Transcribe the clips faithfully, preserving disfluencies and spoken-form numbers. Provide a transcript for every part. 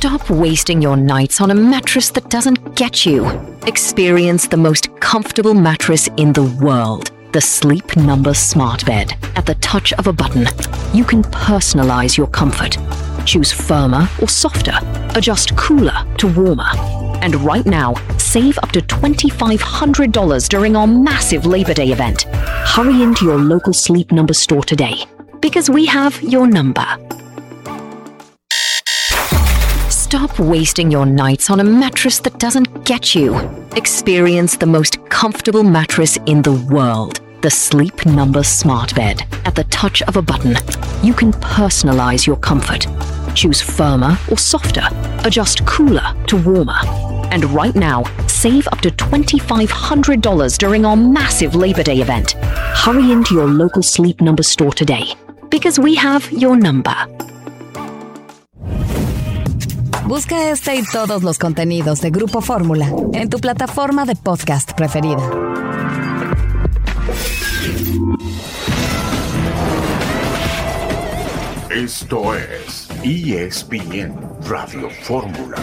Stop wasting your nights on a mattress that doesn't get you. Experience the most comfortable mattress in the world. The Sleep Number Smart Bed. At the touch of a button, you can personalize your comfort. Choose firmer or softer. Adjust cooler to warmer. And right now, save up to two thousand five hundred dollars during our massive Labor Day event. Hurry into your local Sleep Number store today, because we have your number. Stop wasting your nights on a mattress that doesn't get you. Experience the most comfortable mattress in the world. The Sleep Number Smart Bed. At the touch of a button, you can personalize your comfort. Choose firmer or softer. Adjust cooler to warmer. And right now, save up to two thousand five hundred dollars during our massive Labor Day event. Hurry into your local Sleep Number store today, because we have your number. Busca este y todos los contenidos de Grupo Fórmula en tu plataforma de podcast preferida. Esto es E S P N Radio Fórmula.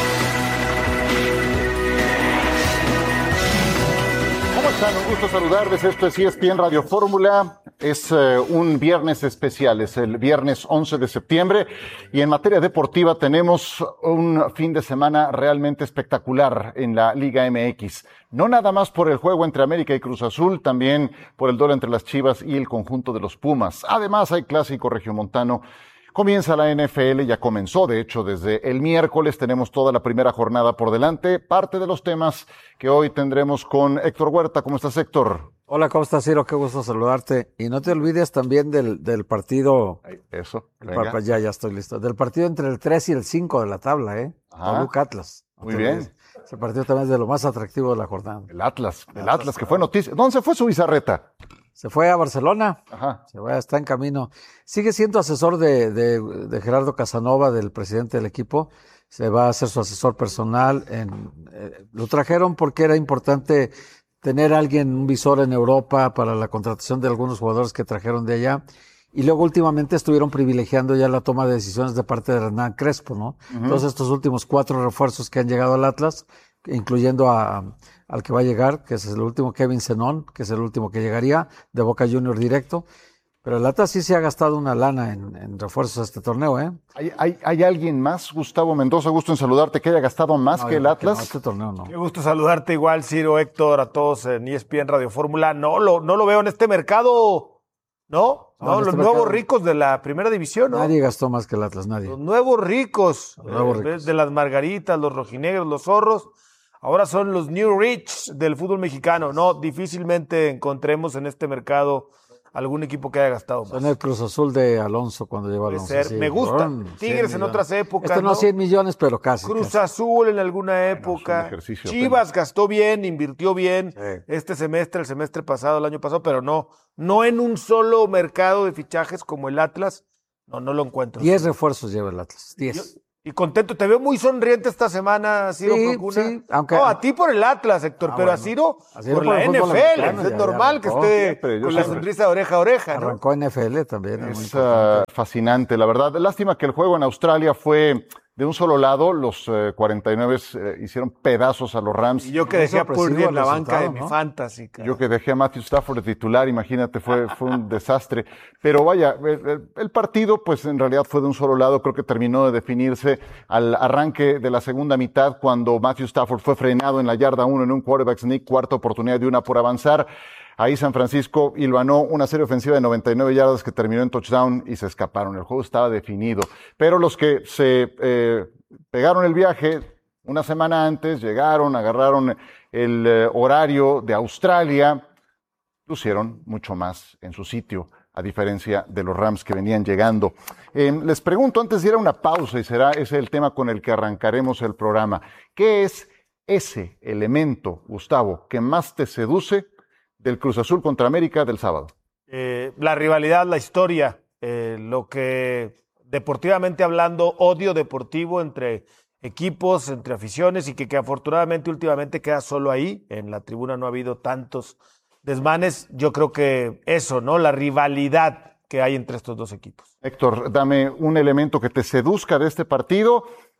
¿Cómo están? Un gusto saludarles. Esto es E S P N Radio Fórmula. Es uh, un viernes especial, es el viernes once de septiembre y en materia deportiva tenemos un fin de semana realmente espectacular en la Liga M X. No nada más por el juego entre América y Cruz Azul, también por el duelo entre las Chivas y el conjunto de los Pumas. Además hay clásico regiomontano. Comienza la N F L, ya comenzó, de hecho, desde el miércoles tenemos toda la primera jornada por delante. Parte de los temas que hoy tendremos con Héctor Huerta. ¿Cómo estás, Héctor? Hola, ¿cómo estás, Ciro? Qué gusto saludarte. Y no te olvides también del, del partido... Eso, el par, ya, ya estoy listo. Del partido entre el tres y el cinco de la tabla, ¿eh? Toluca Atlas. No Muy bien. Olvides. Ese partido también es de lo más atractivo de la jornada. El Atlas, el Atlas, Atlas que fue noticia. ¿Dónde se fue su bizarreta? Se fue a Barcelona. Ajá. Se va, está en camino. Sigue siendo asesor de, de, de Gerardo Casanova, del presidente del equipo. Se va a hacer su asesor personal. En, eh, lo trajeron porque era importante tener a alguien, un visor en Europa para la contratación de algunos jugadores que trajeron de allá. Y luego últimamente estuvieron privilegiando ya la toma de decisiones de parte de Hernán Crespo, ¿no? Uh-huh. Entonces estos últimos cuatro refuerzos que han llegado al Atlas, incluyendo a, al que va a llegar, que es el último Kevin Zenón, que es el último que llegaría, de Boca Juniors directo. Pero el Atlas sí se ha gastado una lana en, en refuerzos a este torneo, ¿eh? ¿Hay, hay, ¿Hay alguien más, Gustavo Mendoza, gusto en saludarte, que haya gastado más no, que el Atlas? Que no, este torneo no. Qué gusto saludarte igual, Ciro, Héctor, a todos en E S P N Radio Fórmula. No lo, no lo veo en este mercado, ¿no? No, no los este nuevos mercado. Ricos de la primera división, ¿no? Nadie gastó más que el Atlas, nadie. Los nuevos ricos, los nuevos eh, ricos. De las margaritas, los rojinegros, los zorros. Ahora son los New Rich del fútbol mexicano. No, difícilmente encontremos en este mercado algún equipo que haya gastado más. Son el Cruz Azul de Alonso cuando lleva Alonso. Puede ser. Sí, Me gusta. fueron Tigres en otras épocas. Este no, ¿no? cien millones, pero casi. Cruz casi. Azul en alguna época. No, Chivas gastó bien, invirtió bien sí. este semestre, el semestre pasado, el año pasado, pero no, no en un solo mercado de fichajes como el Atlas. No, no lo encuentro. Diez refuerzos lleva el Atlas. Diez. Yo, y contento, te veo muy sonriente esta semana, Ciro sí, Procuna. Sí, aunque... No, a ti por el Atlas, Héctor, ah, pero bueno. a Ciro a Ciro por, por la N F L. Es ya, normal ya que esté siempre, con siempre. la sonrisa de oreja a oreja, ¿no? Arrancó N F L también. Es, es uh, fascinante, la verdad. Lástima que el juego en Australia fue de un solo lado. Los uh, cuarenta y nueve eh, hicieron pedazos a los Rams. Y yo que dejé a Purdy en la banca de mi ¿no? fantasy. Cara. Yo que dejé a Matthew Stafford de titular, imagínate, fue, fue un desastre. Pero vaya, el, el partido pues en realidad fue de un solo lado. Creo que terminó de definirse al arranque de la segunda mitad cuando Matthew Stafford fue frenado en la yarda uno en un quarterback sneak, cuarta oportunidad de una por avanzar. Ahí San Francisco hilvanó una serie ofensiva de noventa y nueve yardas que terminó en touchdown y se escaparon. El juego estaba definido. Pero los que se eh, pegaron el viaje una semana antes, llegaron, agarraron el eh, horario de Australia, lucieron mucho más en su sitio, a diferencia de los Rams que venían llegando. Eh, les pregunto, antes de ir a una pausa, y será ese el tema con el que arrancaremos el programa, ¿qué es ese elemento, Gustavo, que más te seduce del Cruz Azul contra América del sábado? Eh, la rivalidad, la historia, eh, lo que deportivamente hablando, odio deportivo entre equipos, entre aficiones y que, que afortunadamente últimamente queda solo ahí. En la tribuna no ha habido tantos desmanes. Yo creo que eso, ¿no? La rivalidad que hay entre estos dos equipos. Héctor, dame un elemento que te seduzca de este partido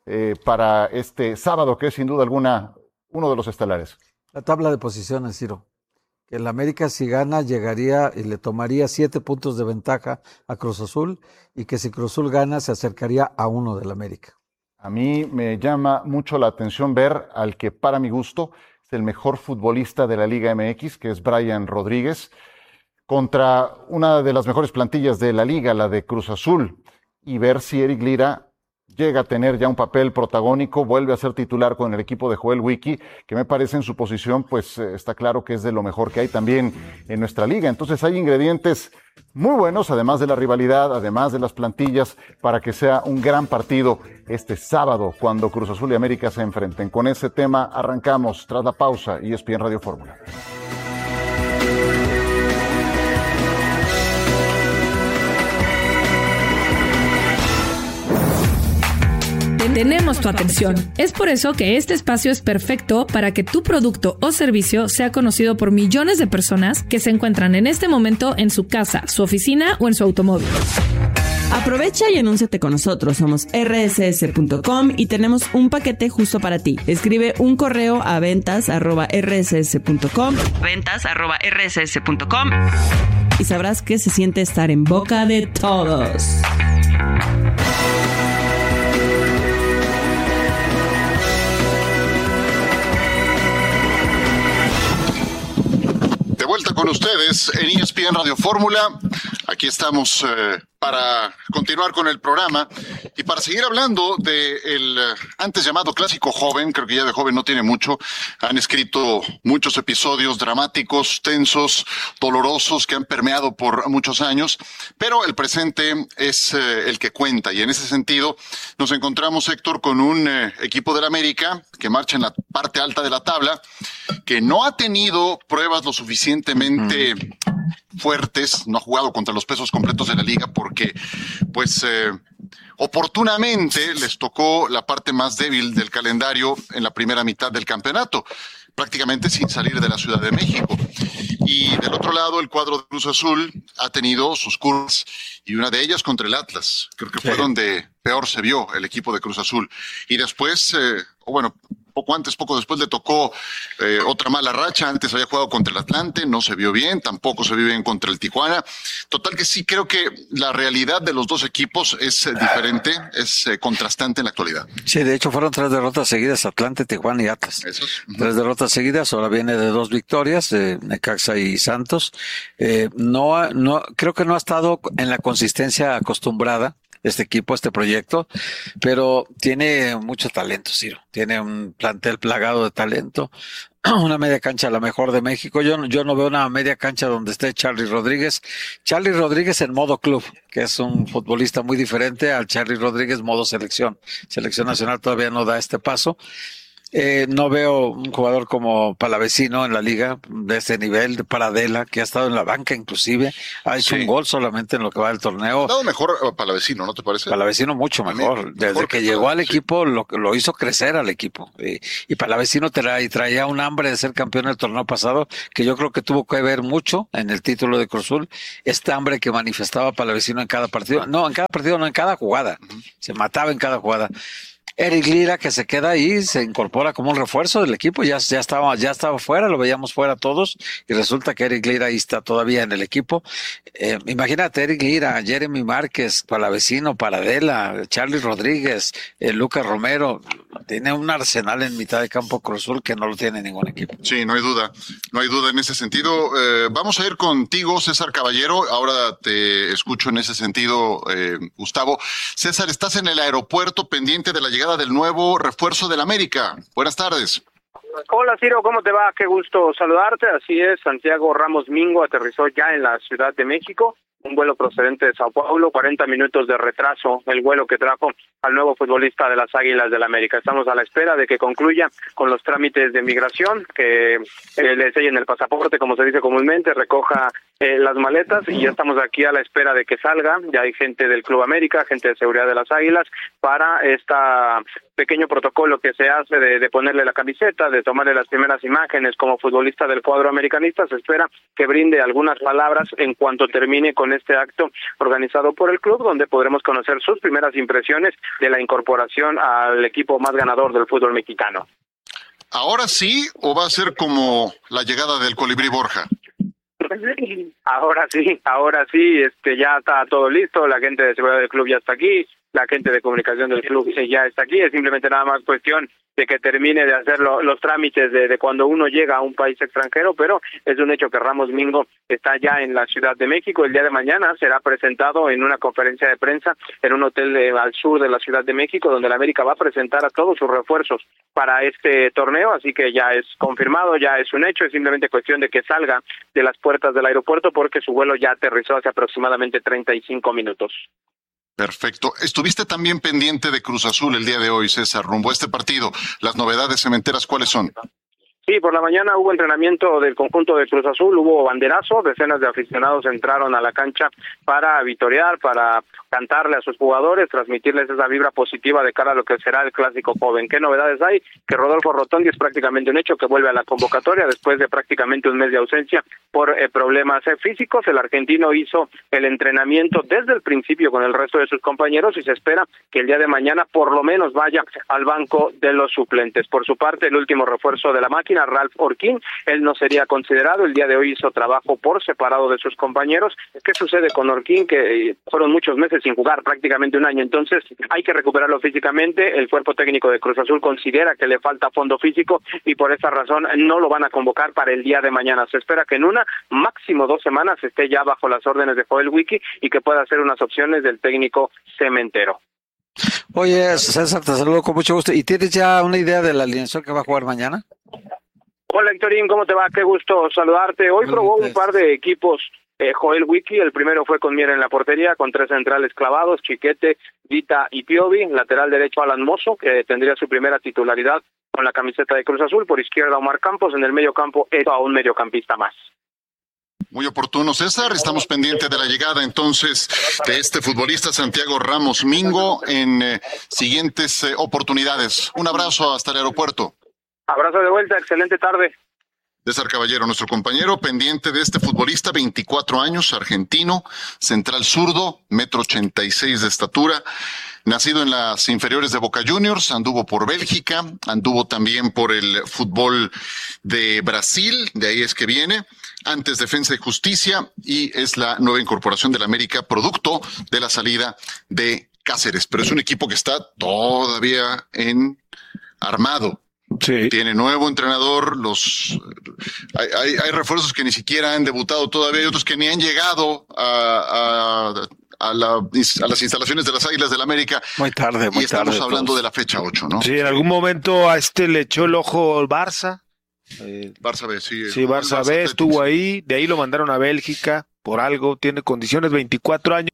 eh, para este sábado, que es sin duda alguna uno de los estelares? La tabla de posiciones, Ciro. Que el América, si gana, llegaría y le tomaría siete puntos de ventaja a Cruz Azul, y que si Cruz Azul gana, se acercaría a uno del América. A mí me llama mucho la atención ver al que, para mi gusto, es el mejor futbolista de la Liga M X, que es Brian Rodríguez, contra una de las mejores plantillas de la Liga, la de Cruz Azul, y ver si Eric Lira llega a tener ya un papel protagónico, vuelve a ser titular con el equipo de Joel Wiki, que me parece en su posición, pues eh, está claro que es de lo mejor que hay también en nuestra liga. Entonces hay ingredientes muy buenos, además de la rivalidad, además de las plantillas, para que sea un gran partido este sábado, cuando Cruz Azul y América se enfrenten. Con ese tema arrancamos tras la pausa, E S P N Radio Fórmula. Tenemos tu atención. Es por eso que este espacio es perfecto para que tu producto o servicio sea conocido por millones de personas que se encuentran en este momento en su casa, su oficina o en su automóvil. Aprovecha y anúnciate con nosotros. Somos erre ese ese punto com y tenemos un paquete justo para ti. Escribe un correo a ventas arroba erre ese ese punto com, ventas arroba erre ese ese punto com, y sabrás que se siente estar en boca de todos. Vuelta con ustedes en E S P N Radio Fórmula. Aquí estamos eh, para continuar con el programa y para seguir hablando del eh, antes llamado clásico joven. Creo que ya de joven no tiene mucho. Han escrito muchos episodios dramáticos, tensos, dolorosos, que han permeado por muchos años, pero el presente es eh, el que cuenta, y en ese sentido nos encontramos, Héctor, con un eh, equipo del América que marcha en la parte alta de la tabla, que no ha tenido pruebas lo suficientemente fuertes, no ha jugado contra los pesos completos de la liga porque, pues, eh, oportunamente les tocó la parte más débil del calendario en la primera mitad del campeonato, prácticamente sin salir de la Ciudad de México. Y del otro lado, el cuadro de Cruz Azul ha tenido sus curvas, y una de ellas contra el Atlas. Creo que fue sí. donde peor se vio el equipo de Cruz Azul. Y después, eh, o bueno, poco antes, poco después le tocó eh, otra mala racha. Antes había jugado contra el Atlante, no se vio bien, tampoco se vio bien contra el Tijuana. Total que sí, creo que la realidad de los dos equipos es eh, diferente, es eh, contrastante en la actualidad. Sí, de hecho fueron tres derrotas seguidas, Atlante, Tijuana y Atlas. Eso es. Uh-huh. Tres derrotas seguidas, ahora viene de dos victorias, eh, Necaxa y Santos. Eh, no, no, creo que no ha estado en la consistencia acostumbrada este equipo, este proyecto, pero tiene mucho talento, Ciro. Tiene un plantel plagado de talento, una media cancha la mejor de México. Yo, yo no veo una media cancha donde esté Charly Rodríguez. Charly Rodríguez en modo club, que es un futbolista muy diferente al Charly Rodríguez modo selección. Selección nacional todavía no da este paso. Eh, no veo un jugador como Palavecino en la liga de este nivel, de Paradela, que ha estado en la banca inclusive, ha hecho sí. un gol solamente en lo que va del torneo. Ha dado mejor Palavecino, ¿no te parece? Palavecino mucho mejor. Desde mejor que, que llegó al equipo, sí. lo, lo hizo crecer al equipo. Y, y Palavecino traía, traía un hambre de ser campeón del torneo pasado, que yo creo que tuvo que ver mucho en el título de Cruz Azul, este hambre que manifestaba Palavecino en cada partido. No, en cada partido, no, en cada jugada. Uh-huh. Se mataba en cada jugada. Eric Lira, que se queda ahí, se incorpora como un refuerzo del equipo, ya, ya estaba, ya estaba fuera, lo veíamos fuera todos, y resulta que Eric Lira ahí está todavía en el equipo. Eh, imagínate, Eric Lira, Jeremy Márquez, Palavecino, Paradela, Charly Rodríguez, eh, Lucas Romero, tiene un arsenal en mitad de campo Cruz Azul que no lo tiene ningún equipo. Sí, no hay duda, no hay duda en ese sentido. Eh, vamos a ir contigo, César Caballero, ahora te escucho en ese sentido, eh, Gustavo. César, estás en el aeropuerto pendiente de la llegada del nuevo refuerzo del América. Buenas tardes. Hola, Ciro, ¿cómo te va? Qué gusto saludarte. Así es, Santiago Ramos Mingo aterrizó ya en la Ciudad de México, un vuelo procedente de Sao Paulo, cuarenta minutos de retraso, el vuelo que trajo al nuevo futbolista de las Águilas del América. Estamos a la espera de que concluya con los trámites de migración, que eh, le sellen el pasaporte, como se dice comúnmente, recoja eh, las maletas, y ya estamos aquí a la espera de que salga. Ya hay gente del Club América, gente de seguridad de las Águilas, para esta pequeño protocolo que se hace de, de ponerle la camiseta, de tomarle las primeras imágenes como futbolista del cuadro americanista. Se espera que brinde algunas palabras en cuanto termine con este acto organizado por el club, donde podremos conocer sus primeras impresiones de la incorporación al equipo más ganador del fútbol mexicano. ¿Ahora sí o va a ser como la llegada del Colibrí Borja? Ahora sí, ahora sí, este ya está todo listo, la gente de seguridad del club ya está aquí, la gente de comunicación del club ya está aquí, es simplemente nada más cuestión de que termine de hacer lo, los trámites de, de cuando uno llega a un país extranjero, pero es un hecho que Ramos Mingo está ya en la Ciudad de México. El día de mañana será presentado en una conferencia de prensa en un hotel de, al sur de la Ciudad de México, donde la América va a presentar a todos sus refuerzos para este torneo, así que ya es confirmado, ya es un hecho, es simplemente cuestión de que salga de las puertas del aeropuerto porque su vuelo ya aterrizó hace aproximadamente treinta y cinco minutos. Perfecto. Estuviste también pendiente de Cruz Azul el día de hoy, César, rumbo a este partido. Las novedades cementeras, ¿cuáles son? Sí, por la mañana hubo entrenamiento del conjunto de Cruz Azul, hubo banderazo, decenas de aficionados entraron a la cancha para vitorear, para cantarle a sus jugadores, transmitirles esa vibra positiva de cara a lo que será el clásico joven. ¿Qué novedades hay? Que Rodolfo Rotondi es prácticamente un hecho que vuelve a la convocatoria después de prácticamente un mes de ausencia por eh, problemas eh, físicos. El argentino hizo el entrenamiento desde el principio con el resto de sus compañeros y se espera que el día de mañana por lo menos vaya al banco de los suplentes. Por su parte, el último refuerzo de la máquina, Ralph Orquín, él no sería considerado, el día de hoy hizo trabajo por separado de sus compañeros. ¿Qué sucede con Orquín? Que fueron muchos meses sin jugar, prácticamente un año, entonces hay que recuperarlo físicamente. El cuerpo técnico de Cruz Azul considera que le falta fondo físico y por esa razón no lo van a convocar para el día de mañana. Se espera que en una, máximo dos semanas, esté ya bajo las órdenes de Joel Wiki y que pueda hacer unas opciones del técnico cementero. Oye, César, te saludo con mucho gusto. ¿Y tienes ya una idea de la alineación que va a jugar mañana? Hola, Héctorín, ¿cómo te va? Qué gusto saludarte. Hoy probó un par de equipos eh, Joel Wiki. El primero fue con Mier en la portería, con tres centrales clavados, Chiquete, Dita y Piovi. Lateral derecho, Alan Mozo, que tendría su primera titularidad con la camiseta de Cruz Azul. Por izquierda, Omar Campos. En el medio campo, esto a un mediocampista más. Muy oportuno, César. Estamos pendientes de la llegada entonces de este futbolista Santiago Ramos Mingo en eh, siguientes eh, oportunidades. Un abrazo hasta el aeropuerto. Abrazo de vuelta, excelente tarde. César Caballero, nuestro compañero, pendiente de este futbolista, veinticuatro años, argentino, central zurdo, metro ochenta y seis de estatura, nacido en las inferiores de Boca Juniors, anduvo por Bélgica, anduvo también por el fútbol de Brasil, de ahí es que viene, antes Defensa y Justicia, y es la nueva incorporación del América, producto de la salida de Cáceres, pero es un equipo que está todavía en armado. Sí. Tiene nuevo entrenador, los hay, hay, hay refuerzos que ni siquiera han debutado todavía, hay otros que ni han llegado a, a, a, la, a las instalaciones de las Águilas del América. Muy tarde, muy y estamos tarde, hablando todos. de la fecha ocho, ¿no? Sí, en algún momento a este le echó el ojo el Barça. Eh, Barça B, sí. Sí, Barça, Barça B estuvo ahí, de ahí lo mandaron a Bélgica por algo, tiene condiciones, veinticuatro años.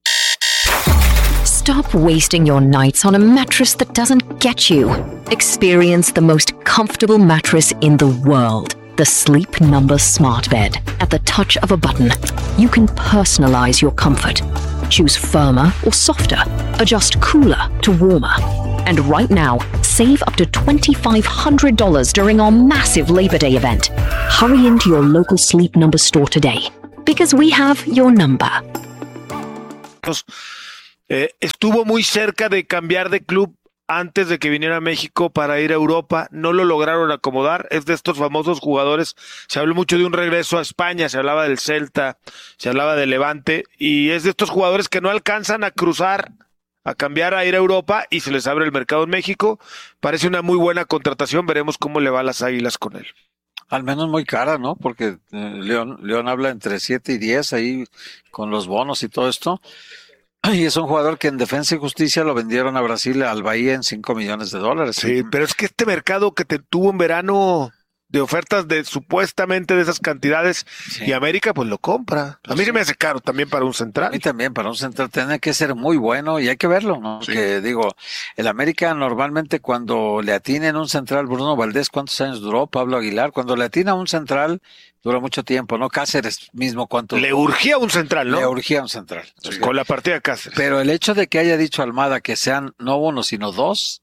Stop wasting your nights on a mattress that doesn't get you. Experience the most comfortable mattress in the world. The Sleep Number Smart Bed. At the touch of a button, you can personalize your comfort. Choose firmer or softer. Adjust cooler to warmer. And right now, save up to two thousand five hundred dollars during our massive Labor Day event. Hurry into your local Sleep Number store today, because we have your number. Eh, estuvo muy cerca de cambiar de club antes de que viniera a México para ir a Europa, no lo lograron acomodar, es de estos famosos jugadores, se habló mucho de un regreso a España, se hablaba del Celta, se hablaba del Levante, y es de estos jugadores que no alcanzan a cruzar, a cambiar, a ir a Europa, y se les abre el mercado en México. Parece una muy buena contratación, veremos cómo le va a las Águilas con él. Al menos muy cara, ¿no? Porque eh, León, León habla entre siete y diez ahí con los bonos y todo esto. Y es un jugador que en Defensa y Justicia lo vendieron a Brasil, al Bahía, en cinco millones de dólares. Sí, ¿sí? Pero es que este mercado que te tuvo en verano de ofertas de supuestamente de esas cantidades, sí. Y América pues lo compra. A mí sí. Se me hace caro también para un central. A mí también, para un central tiene que ser muy bueno y hay que verlo, ¿no? Sí. Que digo, el América normalmente cuando le atina un central, Bruno Valdés, ¿cuántos años duró? Pablo Aguilar, cuando le atina un central, dura mucho tiempo, ¿no? Cáceres mismo, ¿cuánto? Le urgía un central, ¿no? Le urgía un central. Sí. Con la partida de Cáceres. Pero el hecho de que haya dicho Almada que sean no uno, sino dos,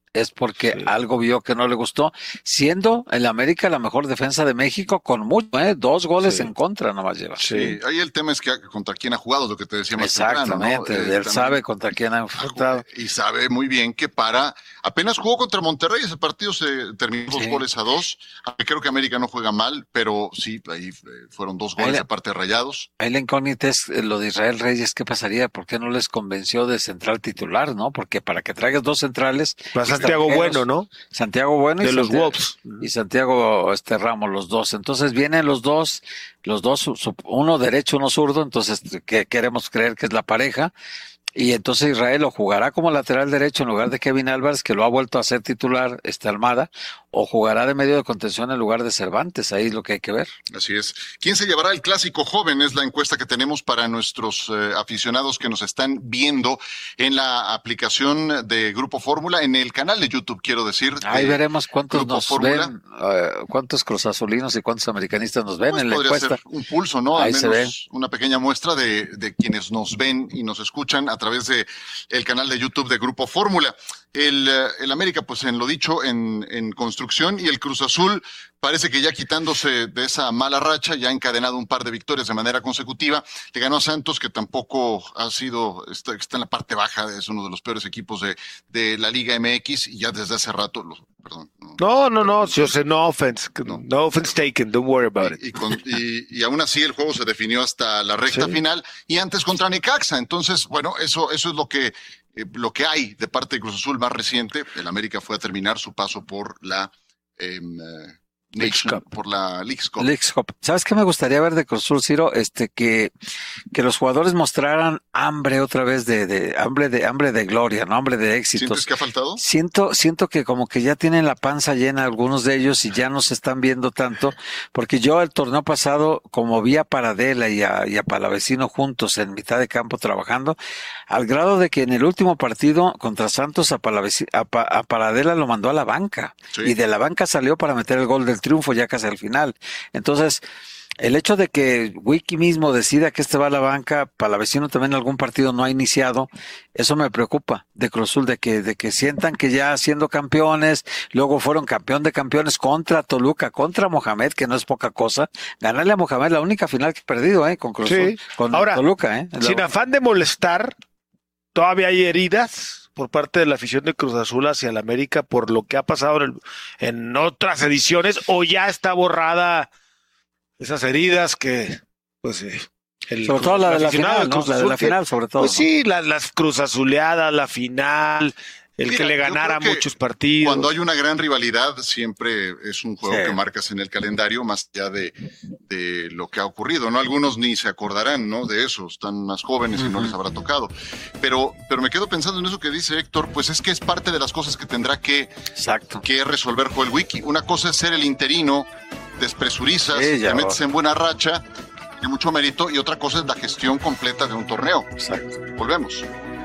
es porque Sí. algo vio que no le gustó, siendo el América la mejor defensa de México con mucho, ¿eh? Dos goles Sí. en contra nomás lleva. Sí, ahí el tema es que contra quién ha jugado, lo que te decía más temprano, ¿no? Exactamente, Eh, él también- sabe contra quién ha enfrentado. Y sabe muy bien que para, apenas jugó contra Monterrey, ese partido se terminó dos Sí. goles a dos, aunque creo que América no juega mal, pero sí, ahí eh, fueron dos Ahí goles le- de parte de Rayados. Ahí la incógnita es eh, lo de Israel Reyes, ¿qué pasaría? ¿Por qué no les convenció de central titular, no? Porque para que traigas dos centrales... Para Santiago extranjeros, Bueno, ¿no? Santiago Bueno y, De los Santiago, Wolves. y Santiago este Ramos, los dos. Entonces vienen los dos, los dos, su- su- uno derecho, uno zurdo, entonces que queremos creer que es la pareja. Y entonces Israel o jugará como lateral derecho en lugar de Kevin Álvarez, que lo ha vuelto a ser titular, este Almada, o jugará de medio de contención en lugar de Cervantes. Ahí es lo que hay que ver. Así es. ¿Quién se llevará el clásico joven? Es la encuesta que tenemos para nuestros eh, aficionados que nos están viendo en la aplicación de Grupo Fórmula, en el canal de YouTube, quiero decir. Ahí de veremos cuántos Grupo nos Fórmula. ven, eh, cuántos cruzazulinos y cuántos americanistas nos ven Pues en la podría encuesta. ser un pulso, ¿no? Al Ahí se menos una pequeña muestra de, de quienes nos ven y nos escuchan a través de el canal de YouTube de Grupo Fórmula. El, eh, el América, pues en lo dicho, en, en construcción, y el Cruz Azul parece que ya quitándose de esa mala racha, ya ha encadenado un par de victorias de manera consecutiva. Le ganó a Santos, que tampoco ha sido, está, está en la parte baja, es uno de los peores equipos de, de la Liga M X, y ya desde hace rato, lo, perdón. No, no, no, yo sé, no offense. No. No offense taken, don't worry about it. Y, con- y- y aún así el juego se definió hasta la recta Sí. final y antes contra Necaxa. Entonces, bueno, eso, eso es lo que, eh, lo que hay de parte de Cruz Azul más reciente. El América fue a terminar su paso por la em, eh, Leagues Nation- Cup. por la Leagues Cup. Leagues Cup. ¿Sabes qué me gustaría ver de Cruz Azul, Ciro? Este, que, que los jugadores mostraran hambre otra vez de, de, hambre de, hambre de gloria, ¿no? Hambre de éxitos. ¿Sientes que ha faltado? Siento, siento que como que ya tienen la panza llena algunos de ellos y ya no se están viendo tanto, porque yo el torneo pasado, como vi a Paradela y a, y a Palavecino juntos en mitad de campo trabajando, al grado de que en el último partido contra Santos a, Palaveci- a, Pa- a Paradela lo mandó a la banca, Sí. y de la banca salió para meter el gol del triunfo ya casi al final. Entonces, el hecho de que Wiki mismo decida que este va a la banca, Palavecino también en algún partido no ha iniciado, eso me preocupa de Cruz Azul, de que, de que sientan que ya siendo campeones, luego fueron campeón de campeones contra Toluca, contra Mohamed, que no es poca cosa. Ganarle a Mohamed la única final que he perdido, eh, con Cruz Azul, Sí. con Ahora, Toluca, eh. Sin La- afán de molestar, todavía hay heridas por parte de la afición de Cruz Azul hacia el América por lo que ha pasado en, el- en otras ediciones, o ya está borrada esas heridas que, pues, eh, el, sobre todo la de la aficionado final, del ¿no? Cruz La de Azul la que- final, sobre todo. Pues ¿no? sí, las, las Cruz Azuleadas, la final, el Mira, que le yo ganara creo que muchos partidos. Cuando hay una gran rivalidad, siempre es un juego Sí. que marcas en el calendario, más allá de, de lo que ha ocurrido, ¿no? Algunos ni se acordarán, ¿no? De eso, están más jóvenes y no les habrá tocado. Pero, pero me quedo pensando en eso que dice Héctor, pues es que es parte de las cosas que tendrá que, Exacto. que resolver Joel Wiki. Una cosa es ser el interino, despresurizas, Sí, ya te metes va. en buena racha, de mucho mérito, y otra cosa es la gestión completa de un torneo. Exacto. Volvemos.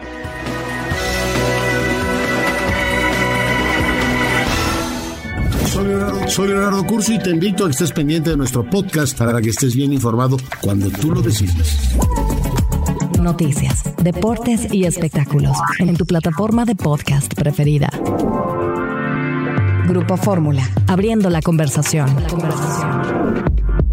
Soy Leonardo, soy Leonardo Curso y te invito a que estés pendiente de nuestro podcast para que estés bien informado cuando tú lo decidas. Noticias, deportes y espectáculos en tu plataforma de podcast preferida. Grupo Fórmula, abriendo la conversación. La conversación.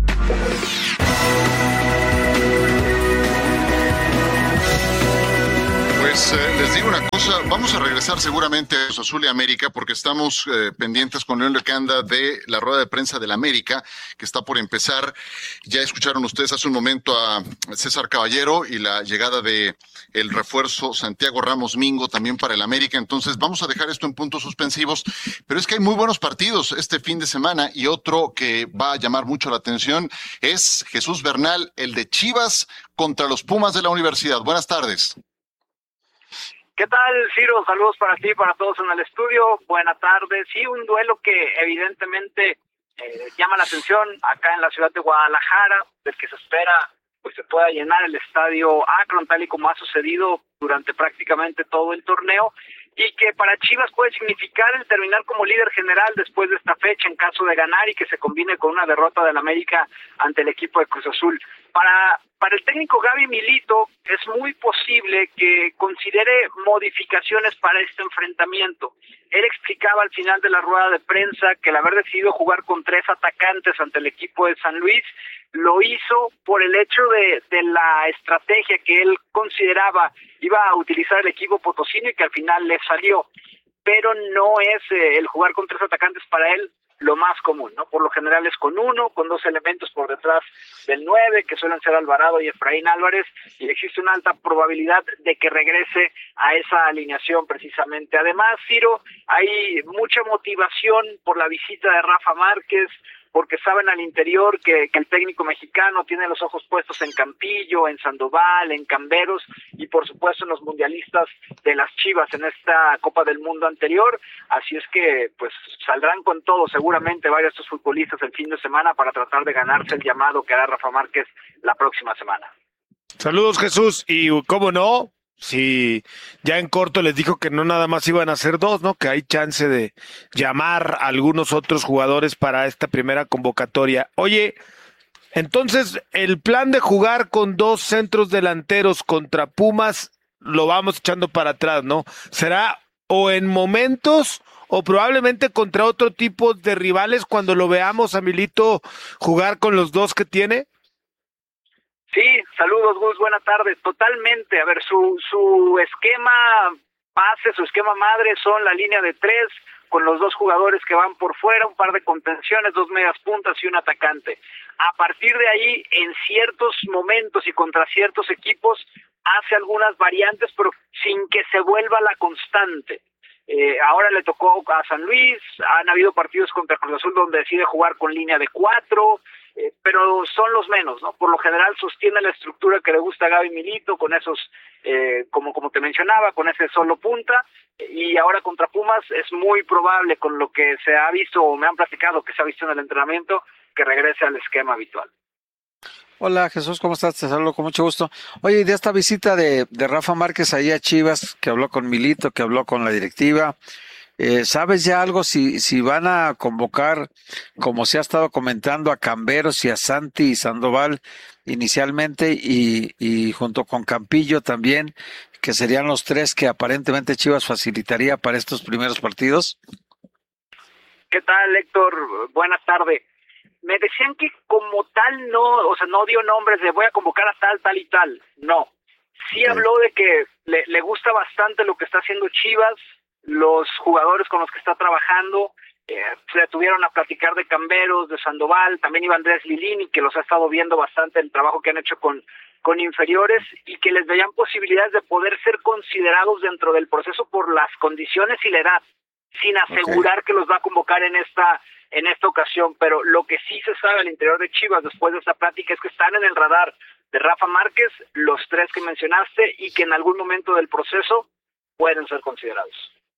Pues eh, les digo una cosa, vamos a regresar seguramente a Cruz Azul y América porque estamos eh, pendientes con León Lecanda de la rueda de prensa del América que está por empezar. Ya escucharon ustedes hace un momento a César Caballero y la llegada de el refuerzo Santiago Ramos Mingo también para el América. Entonces vamos a dejar esto en puntos suspensivos, pero es que hay muy buenos partidos este fin de semana y otro que va a llamar mucho la atención es Jesús Bernal, el de Chivas contra los Pumas de la Universidad. Buenas tardes. ¿Qué tal, Ciro? Saludos para ti, para todos en el estudio. Buenas tardes. Sí, un duelo que evidentemente eh, llama la atención acá en la ciudad de Guadalajara, del que se espera pues se pueda llenar el estadio Akron, tal y como ha sucedido durante prácticamente todo el torneo, y que para Chivas puede significar el terminar como líder general después de esta fecha en caso de ganar y que se combine con una derrota del América ante el equipo de Cruz Azul. Para, para el técnico Gaby Milito es muy posible que considere modificaciones para este enfrentamiento. Él explicaba al final de la rueda de prensa que el haber decidido jugar con tres atacantes ante el equipo de San Luis lo hizo por el hecho de, de la estrategia que él consideraba iba a utilizar el equipo potosino y que al final le salió. Pero no es eh, el jugar con tres atacantes para él lo más común, ¿no? Por lo general es con uno, con dos elementos por detrás del nueve, que suelen ser Alvarado y Efraín Álvarez, y existe una alta probabilidad de que regrese a esa alineación precisamente. Además, Ciro, hay mucha motivación por la visita de Rafa Márquez, porque saben al interior que, que el técnico mexicano tiene los ojos puestos en Campillo, en Sandoval, en Camberos y por supuesto en los mundialistas de las Chivas en esta Copa del Mundo anterior, así es que pues saldrán con todo seguramente varios de estos futbolistas el fin de semana para tratar de ganarse el llamado que hará Rafa Márquez la próxima semana. Saludos, Jesús, y cómo no, si ya en corto les dijo que no nada más iban a ser dos, ¿no? Que hay chance de llamar a algunos otros jugadores para esta primera convocatoria. Oye, entonces el plan de jugar con dos centros delanteros contra Pumas lo vamos echando para atrás, ¿no? ¿Será o en momentos o probablemente contra otro tipo de rivales cuando lo veamos a Milito jugar con los dos que tiene? Sí, saludos Gus, buena tarde, totalmente. A ver, su su esquema base, su esquema madre son la línea de tres, con los dos jugadores que van por fuera, un par de contenciones, dos medias puntas y un atacante. A partir de ahí, en ciertos momentos y contra ciertos equipos, hace algunas variantes, pero sin que se vuelva la constante. Eh, ahora le tocó a San Luis, han habido partidos contra Cruz Azul donde decide jugar con línea de cuatro, eh, pero son los menos, ¿no? Por lo general sostiene la estructura que le gusta a Gaby Milito, con esos, eh, como como te mencionaba, con ese solo punta, y ahora contra Pumas es muy probable, con lo que se ha visto, o me han platicado que se ha visto en el entrenamiento, que regrese al esquema habitual. Hola Jesús, ¿cómo estás? Te saludo con mucho gusto. Oye, y de esta visita de, de Rafa Márquez ahí a Chivas, que habló con Milito, que habló con la directiva, eh, ¿sabes ya algo si, si van a convocar, como se ha estado comentando, a Camberos y a Santi y Sandoval inicialmente y, y junto con Campillo también, que serían los tres que aparentemente Chivas facilitaría para estos primeros partidos? ¿Qué tal, Héctor? Buenas tardes. Me decían que como tal no, o sea, no dio nombres de voy a convocar a tal, tal y tal, no. Sí okay. Habló de que le, le gusta bastante lo que está haciendo Chivas, los jugadores con los que está trabajando, eh, se detuvieron a platicar de Camberos, de Sandoval, también iba Andrés Lilini, que los ha estado viendo bastante el trabajo que han hecho con, con inferiores y que les veían posibilidades de poder ser considerados dentro del proceso por las condiciones y la edad, sin asegurar okay. que los va a convocar en esta en esta ocasión, pero lo que sí se sabe al interior de Chivas después de esta plática es que están en el radar de Rafa Márquez, los tres que mencionaste, y que en algún momento del proceso pueden ser considerados.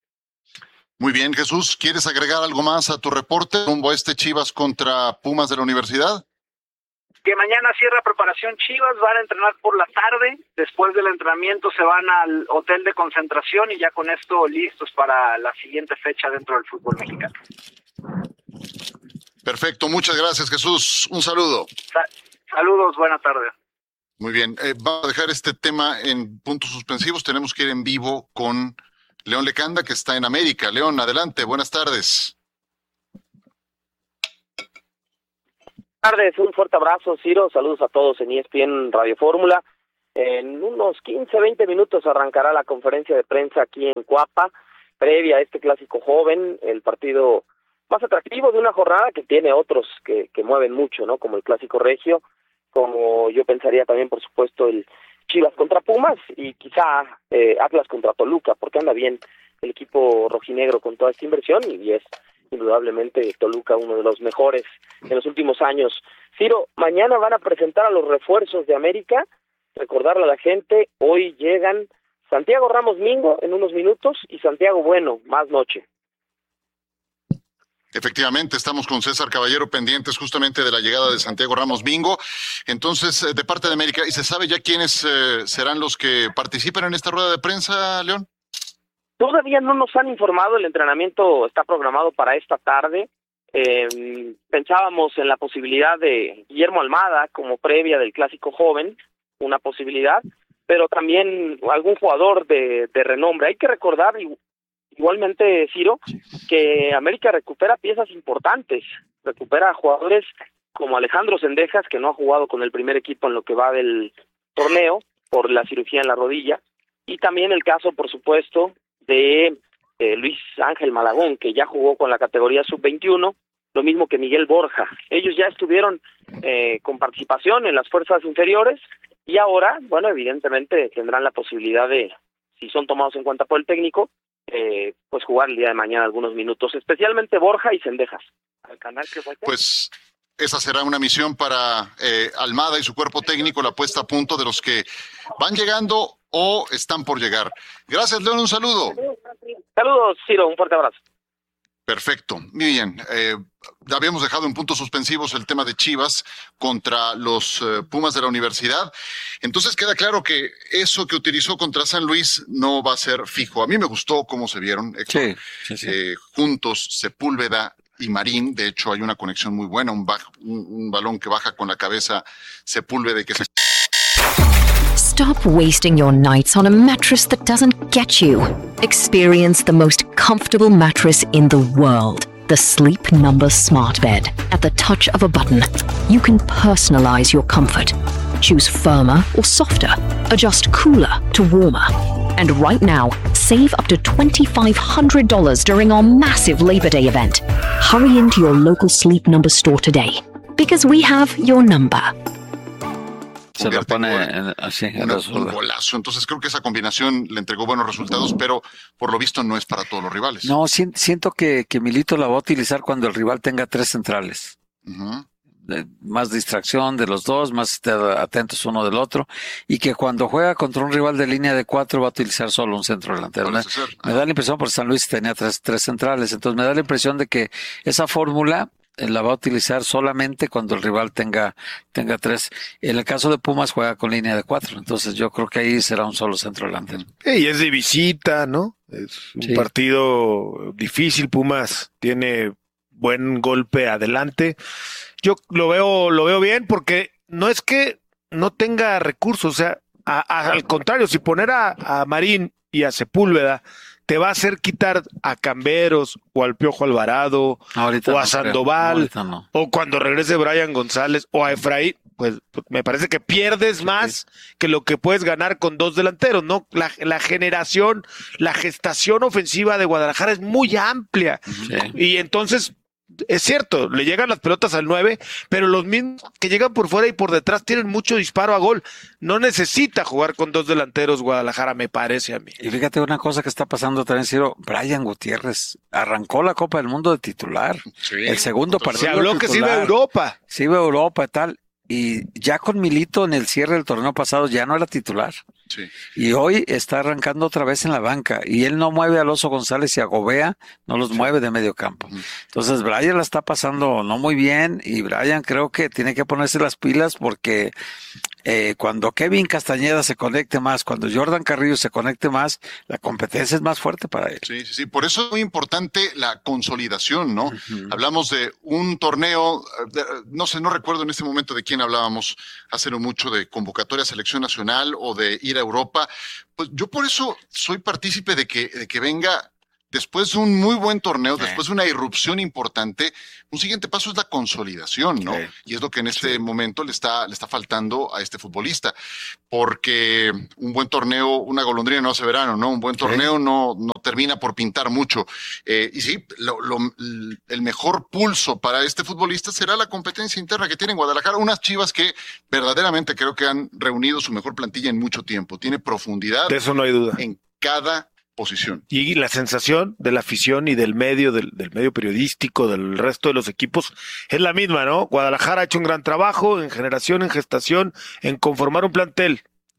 Muy bien, Jesús, ¿quieres agregar algo más a tu reporte rumbo a este Chivas contra Pumas de la Universidad? Que mañana cierra preparación Chivas, van a entrenar por la tarde, después del entrenamiento se van al hotel de concentración y ya con esto listos para la siguiente fecha dentro del fútbol mexicano. Perfecto, muchas gracias, Jesús. Un saludo. Sa- saludos, buena tarde. Muy bien, eh, vamos a dejar este tema en puntos suspensivos. Tenemos que ir en vivo con León Lecanda, que está en América. León, adelante, buenas tardes. Buenas tardes, un fuerte abrazo, Ciro. Saludos a todos en E S P N Radio Fórmula. En unos quince, veinte minutos arrancará la conferencia de prensa aquí en Cuapa, previa a este clásico joven, el partido más atractivo de una jornada que tiene otros que, que mueven mucho, ¿no? Como el clásico regio, como yo pensaría también, por supuesto, el Chivas contra Pumas y quizá eh, Atlas contra Toluca, porque anda bien el equipo rojinegro con toda esta inversión y es indudablemente Toluca uno de los mejores en los últimos años. Ciro, mañana van a presentar a los refuerzos de América, recordarle a la gente, hoy llegan Santiago Ramos Mingo en unos minutos y Santiago Bueno más noche. Efectivamente, estamos con César Caballero pendientes justamente de la llegada de Santiago Ramos Mingo. Entonces, de parte de América, ¿y se sabe ya quiénes eh, serán los que participen en esta rueda de prensa, León? Todavía no nos han informado, el entrenamiento está programado para esta tarde. Eh, pensábamos en la posibilidad de Guillermo Almada como previa del clásico joven, una posibilidad, pero también algún jugador de, de renombre. Hay que recordar igualmente, Ciro, que América recupera piezas importantes, recupera jugadores como Alejandro Cendejas, que no ha jugado con el primer equipo en lo que va del torneo por la cirugía en la rodilla, y también el caso, por supuesto, de eh, Luis Ángel Malagón, que ya jugó con la categoría sub veintiuno, lo mismo que Miguel Borja. Ellos ya estuvieron eh, con participación en las fuerzas inferiores y ahora, bueno, evidentemente tendrán la posibilidad de, si son tomados en cuenta por el técnico, eh, pues jugar el día de mañana algunos minutos, especialmente Borja y Cendejas. Al canal que fue pues esa será una misión para eh, Almada y su cuerpo técnico, la puesta a punto de los que van llegando o están por llegar. Gracias, León, un saludo. Saludos, Ciro, un fuerte abrazo. Perfecto, muy bien. Eh, habíamos dejado en puntos suspensivos el tema de Chivas contra los eh, Pumas de la Universidad. Entonces queda claro que eso que utilizó contra San Luis no va a ser fijo. A mí me gustó cómo se vieron, Héctor. Sí, sí, sí. Eh, juntos, Sepúlveda y Marín. De hecho, hay una conexión muy buena, un, baj, un, un balón que baja con la cabeza Sepúlveda y que se... Stop wasting your nights on a mattress that doesn't get you. Experience the most comfortable mattress in the world. The Sleep Number Smart Bed. At the touch of a button, you can personalize your comfort. Choose firmer or softer. Adjust cooler to warmer. And right now, save up to two thousand five hundred dollars during our massive Labor Day event. Hurry into your local Sleep Number store today, because we have your number. Se lo pone en, así, en una, un golazo. Entonces creo que esa combinación le entregó buenos resultados, pero por lo visto no es para todos los rivales. No, si, siento que, que Milito la va a utilizar cuando el rival tenga tres centrales. Uh-huh. De, más distracción de los dos, más atentos uno del otro, y que cuando juega contra un rival de línea de cuatro va a utilizar solo un centro delantero. Me, me da la impresión, porque San Luis tenía tres, tres centrales, entonces me da la impresión de que esa fórmula la va a utilizar solamente cuando el rival tenga tenga tres. En el caso de Pumas juega con línea de cuatro, entonces yo creo que ahí será un solo centro delantero. Y es de visita, ¿no? Es un sí. partido difícil. Pumas tiene buen golpe adelante. Yo lo veo lo veo bien porque no es que no tenga recursos, o sea, a, a, al contrario, si poner a, a Marín y a Sepúlveda te va a hacer quitar a Camberos o al Piojo Alvarado ahorita o a no Sandoval no, no. o cuando regrese Brian González o a Efraín, pues me parece que pierdes más sí. que lo que puedes ganar con dos delanteros, ¿no? La, la generación, la gestación ofensiva de Guadalajara es muy amplia sí. y entonces es cierto, le llegan las pelotas al nueve, pero los mismos que llegan por fuera y por detrás tienen mucho disparo a gol. No necesita jugar con dos delanteros Guadalajara, me parece a mí. Y fíjate una cosa que está pasando también, Ciro, Brian Gutiérrez arrancó la Copa del Mundo de titular. Sí, el segundo partido se habló titular, que se iba a Europa. Se iba a Europa y tal. Y ya con Milito en el cierre del torneo pasado ya no era titular. Sí. Y hoy está arrancando otra vez en la banca. Y él no mueve a Alonso González y a Gobea, no los sí. mueve de medio campo. Uh-huh. Entonces Brian la está pasando no muy bien. Y Brian creo que tiene que ponerse las pilas porque eh, cuando Kevin Castañeda se conecte más, cuando Jordan Carrillo se conecte más, la competencia es más fuerte para él. Sí, sí, sí. Por eso es muy importante la consolidación, ¿no? Uh-huh. Hablamos de un torneo, de, no sé, no recuerdo en este momento de quién hablábamos hace no mucho, de convocatoria a selección nacional o de ir a Europa. Pues yo por eso soy partícipe de que, de que venga después de un muy buen torneo, sí. después de una irrupción importante. Un siguiente paso es la consolidación, ¿no? Sí. Y es lo que en este sí. momento le está, le está faltando a este futbolista, porque un buen torneo, una golondrina no hace verano, ¿no? Un buen torneo sí. no, no termina por pintar mucho. Eh, y sí, lo, lo, el mejor pulso para este futbolista será la competencia interna que tiene en Guadalajara. Unas Chivas que verdaderamente creo que han reunido su mejor plantilla en mucho tiempo. Tiene profundidad. De eso no hay duda. En cada posición. Y la sensación de la afición y del medio, del, del medio periodístico, del resto de los equipos, es la misma, ¿no? Guadalajara ha hecho un gran trabajo en generación, en gestación, en conformar un plantel.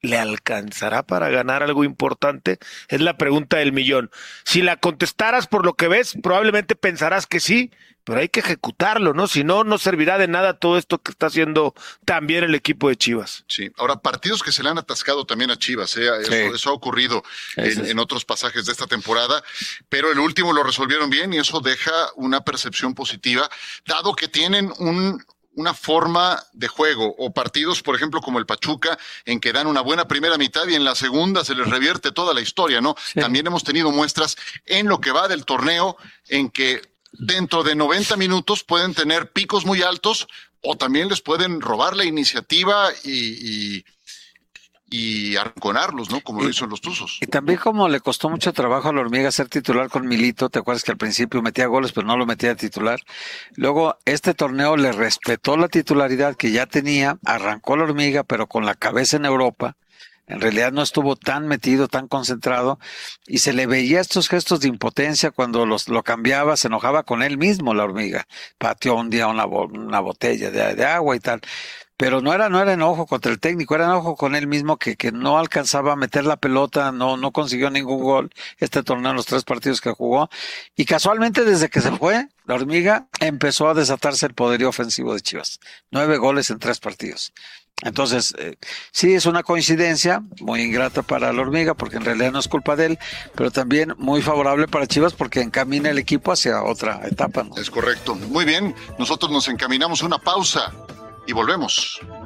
¿le alcanzará para ganar algo importante? Es la pregunta del millón. Si la contestaras por lo que ves, probablemente pensarás que sí, pero hay que ejecutarlo, ¿no? Si no, no servirá de nada todo esto que está haciendo también el equipo de Chivas. Sí, ahora partidos que se le han atascado también a Chivas, ¿eh? Eso, sí. eso ha ocurrido en, en otros pasajes de esta temporada, pero el último lo resolvieron bien y eso deja una percepción positiva, dado que tienen un... una forma de juego, o partidos, por ejemplo, como el Pachuca, en que dan una buena primera mitad y en la segunda se les revierte toda la historia, ¿no? Sí. También hemos tenido muestras en lo que va del torneo, en que dentro de noventa minutos pueden tener picos muy altos, o también les pueden robar la iniciativa y... y y arrinconarlos, ¿no? Como y, lo hizo en los Tuzos. Y también como le costó mucho trabajo a la Hormiga ser titular con Milito, ¿te acuerdas que al principio metía goles pero no lo metía de titular? Luego este torneo le respetó la titularidad que ya tenía, arrancó la Hormiga pero con la cabeza en Europa, en realidad no estuvo tan metido, tan concentrado, y se le veía estos gestos de impotencia cuando los, lo cambiaba, se enojaba con él mismo la Hormiga, pateó un día una, una botella de, de agua y tal. Pero no era, no era enojo contra el técnico, era enojo con él mismo que, que no alcanzaba a meter la pelota, no, no consiguió ningún gol este torneo en los tres partidos que jugó. Y casualmente desde que se fue, la Hormiga empezó a desatarse el poderío ofensivo de Chivas. Nueve goles en tres partidos. Entonces, eh, sí es una coincidencia muy ingrata para la Hormiga porque en realidad no es culpa de él, pero también muy favorable para Chivas porque encamina el equipo hacia otra etapa, ¿no? Es correcto. Muy bien, nosotros nos encaminamos a una pausa y volvemos.